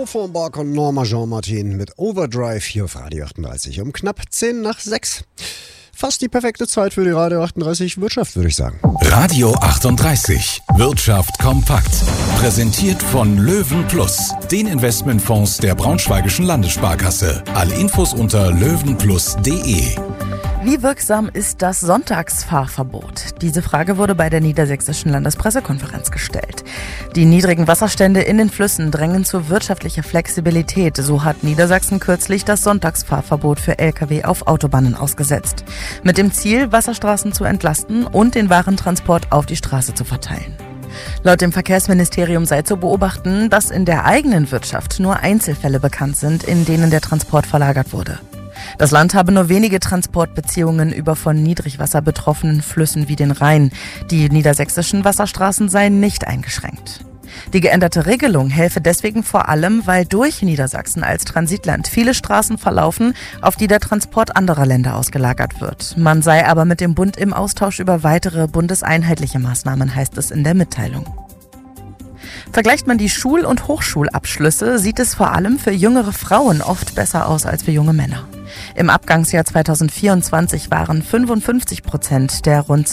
Offenbach und Norma Jean-Martin mit Overdrive hier auf Radio 38 um knapp 10 nach 6. Fast die perfekte Zeit für die Radio 38 Wirtschaft, würde ich sagen. Radio 38 Wirtschaft kompakt. Präsentiert von Löwen Plus, den Investmentfonds der Braunschweigischen Landessparkasse. Alle Infos unter löwenplus.de. Wie wirksam ist das Sonntagsfahrverbot? Diese Frage wurde bei der Niedersächsischen Landespressekonferenz gestellt. Die niedrigen Wasserstände in den Flüssen drängen zu wirtschaftlicher Flexibilität. So hat Niedersachsen kürzlich das Sonntagsfahrverbot für Lkw auf Autobahnen ausgesetzt. Mit dem Ziel, Wasserstraßen zu entlasten und den Warentransport auf die Straße zu verteilen. Laut dem Verkehrsministerium sei zu beobachten, dass in der eigenen Wirtschaft nur Einzelfälle bekannt sind, in denen der Transport verlagert wurde. Das Land habe nur wenige Transportbeziehungen über von Niedrigwasser betroffenen Flüssen wie den Rhein. Die niedersächsischen Wasserstraßen seien nicht eingeschränkt. Die geänderte Regelung helfe deswegen vor allem, weil durch Niedersachsen als Transitland viele Straßen verlaufen, auf die der Transport anderer Länder ausgelagert wird. Man sei aber mit dem Bund im Austausch über weitere bundeseinheitliche Maßnahmen, heißt es in der Mitteilung. Vergleicht man die Schul- und Hochschulabschlüsse, sieht es vor allem für jüngere Frauen oft besser aus als für junge Männer. Im Abgangsjahr 2024 waren 55% der rund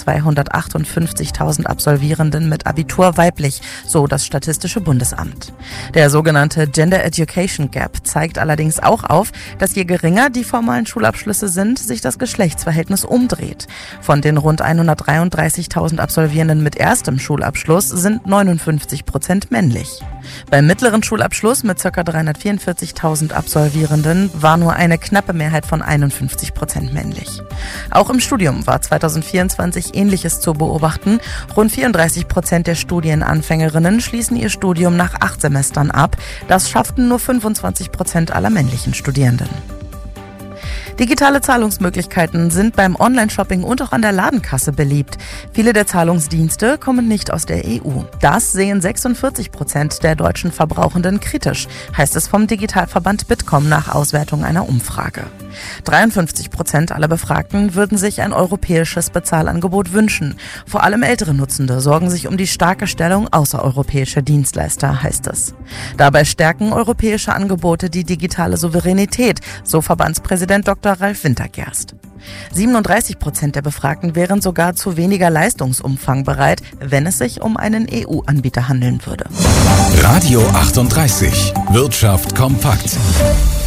258.000 Absolvierenden mit Abitur weiblich, so das Statistische Bundesamt. Der sogenannte Gender Education Gap zeigt allerdings auch auf, dass je geringer die formalen Schulabschlüsse sind, sich das Geschlechtsverhältnis umdreht. Von den rund 133.000 Absolvierenden mit erstem Schulabschluss sind 59% männlich. Beim mittleren Schulabschluss mit ca. 344.000 Absolvierenden war nur eine knappe Mehrheit von 51% männlich. Auch im Studium war 2024 Ähnliches zu beobachten. Rund 34% der Studienanfängerinnen schließen ihr Studium nach 8 Semestern ab. Das schafften nur 25% aller männlichen Studierenden. Digitale Zahlungsmöglichkeiten sind beim Online-Shopping und auch an der Ladenkasse beliebt. Viele der Zahlungsdienste kommen nicht aus der EU. Das sehen 46% der deutschen Verbrauchenden kritisch, heißt es vom Digitalverband Bitkom nach Auswertung einer Umfrage. 53% aller Befragten würden sich ein europäisches Bezahlangebot wünschen. Vor allem ältere Nutzende sorgen sich um die starke Stellung außereuropäischer Dienstleister, heißt es. Dabei stärken europäische Angebote die digitale Souveränität, so Verbandspräsident Dr. Ralf Wintergerst. 37% der Befragten wären sogar zu weniger Leistungsumfang bereit, wenn es sich um einen EU-Anbieter handeln würde. Radio 38 Wirtschaft kompakt.